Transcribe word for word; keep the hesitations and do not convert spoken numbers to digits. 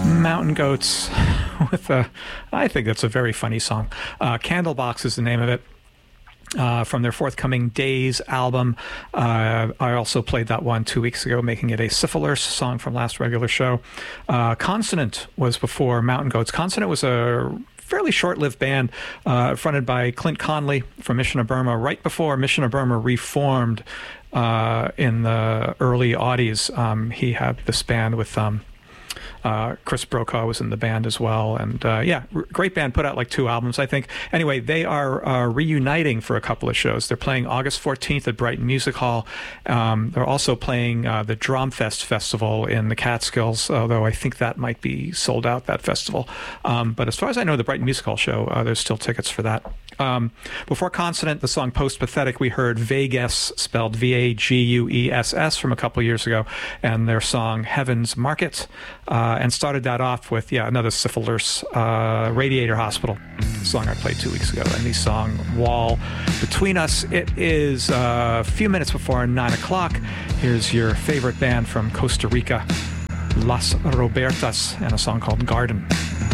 Mountain Goats with a, I think that's a very funny song. Uh, Candlebox is the name of it. Uh, from their forthcoming Days album. Uh, I also played that one two weeks ago, making it a Syphilis song from last regular show. Uh, Consonant was before Mountain Goats. Consonant was a fairly short-lived band uh, fronted by Clint Conley from Mission of Burma, right before Mission of Burma reformed uh, in the early aughties. Um, he had this band with... Um, Uh, Chris Brokaw was in the band as well. And uh, yeah, r- great band, put out like two albums, I think. Anyway, they are uh, reuniting for a couple of shows. They're playing August fourteenth at Brighton Music Hall. Um, they're also playing uh, the Drumfest Festival in the Catskills, although I think that might be sold out, that festival. Um, but as far as I know, the Brighton Music Hall show, uh, there's still tickets for that. Um, before Consonant, the song Post Pathetic, we heard Vaguess, spelled V A G U E S S, from a couple of years ago, and their song Heaven's Market. Uh, and started that off with, yeah, another Syphilis, uh, Radiator Hospital, song I played two weeks ago. And the song Wall Between Us. It is uh, a few minutes before nine o'clock. Here's your favorite band from Costa Rica, Las Robertas, and a song called Garden.